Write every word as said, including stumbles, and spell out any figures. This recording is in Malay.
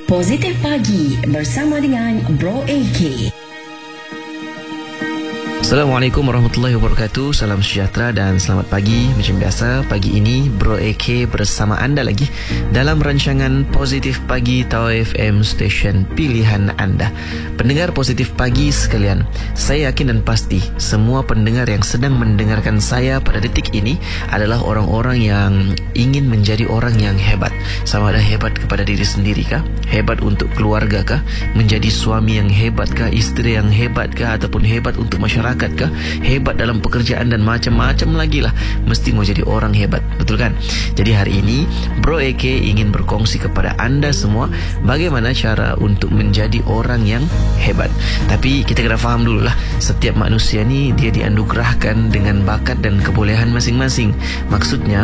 Positif Pagi bersama dengan Bro A K. Assalamualaikum warahmatullahi wabarakatuh. Salam sejahtera dan selamat pagi. Macam biasa, pagi ini Bro A K bersama anda lagi dalam rancangan Positif Pagi Tawau F M, stesen pilihan anda. Pendengar Positif Pagi sekalian, saya yakin dan pasti semua pendengar yang sedang mendengarkan saya pada detik ini adalah orang-orang yang ingin menjadi orang yang hebat. Sama ada hebat kepada diri sendiri kah? Hebat untuk keluarga kah? Menjadi suami yang hebat kah? Isteri yang hebat kah? Ataupun hebat untuk masyarakat kah? Hebat dalam pekerjaan dan macam-macam lagi lah. Mesti mau jadi orang hebat, betul kan? Jadi hari ini Bro A K ingin berkongsi kepada anda semua bagaimana cara untuk menjadi orang yang hebat. Tapi kita kena faham dulu lah, setiap manusia ni dia dianugerahkan dengan bakat dan kebolehan masing-masing. Maksudnya